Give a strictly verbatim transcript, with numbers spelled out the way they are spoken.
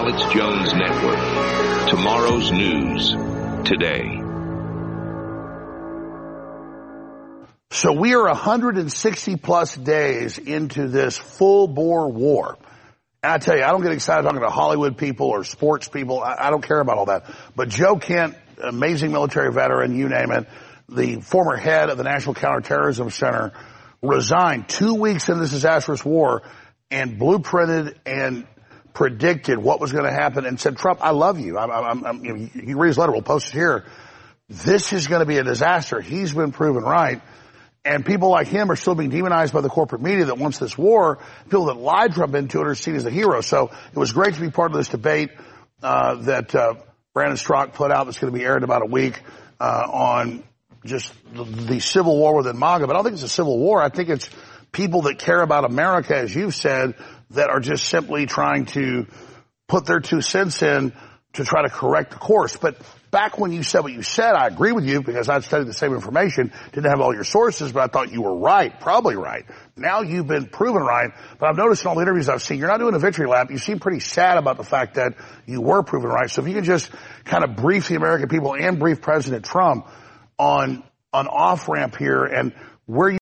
Alex Jones Network. Tomorrow's news today. So we are one hundred sixty plus days into this full-bore war. And I tell you, I don't get excited talking to Hollywood people or sports people. I, I don't care about all that. But Joe Kent, amazing military veteran, you name it, the former head of the National Counterterrorism Center, resigned two weeks into this disastrous war and blueprinted and predicted what was going to happen and said, Trump, I love you. I'm, I'm, I'm, you know, you read his letter, we'll post it here. This is going to be a disaster. He's been proven right. And people like him are still being demonized by the corporate media that wants this war. People that lied Trump into it are seen as a hero. So it was great to be part of this debate uh, that uh, Brandon Straka put out that's going to be aired in about a week uh, on just the, the civil war within MAGA. But I don't think it's a civil war. I think it's people that care about America, as you've said, that are just simply trying to put their two cents in to try to correct the course. But back when you said what you said, I agree with you because I'd studied the same information, didn't have all your sources, but I thought you were right, probably right. Now you've been proven right, but I've noticed in all the interviews I've seen, you're not doing a victory lap. You seem pretty sad about the fact that you were proven right. So if you could just kind of brief the American people and brief President Trump on an off-ramp here and where you